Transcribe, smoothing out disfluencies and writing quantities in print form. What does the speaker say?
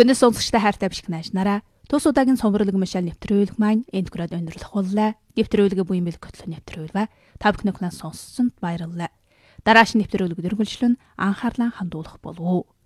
Гүнэс сонсогчтой хайртай бишгнэж нараа тус удаагийн цомборлог мишэл нэвтрүүлэг маань энд хүрээд өндөрлөх боллоо. Нэвтрүүлгээ буян бэл хөтлөн нэвтрүүлвэ. Та бүхэн сонссонд баярлалаа. Дараагийн нэвтрүүлэг дөрвөлжлөн анхаарлаа хандуулах болов уу.